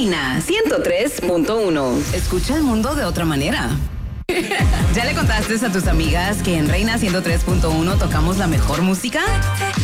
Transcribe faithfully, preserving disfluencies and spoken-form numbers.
Reina ciento tres punto uno. Escucha el mundo de otra manera. ¿Ya le contaste a tus amigas que en Reina ciento tres punto uno tocamos la mejor música?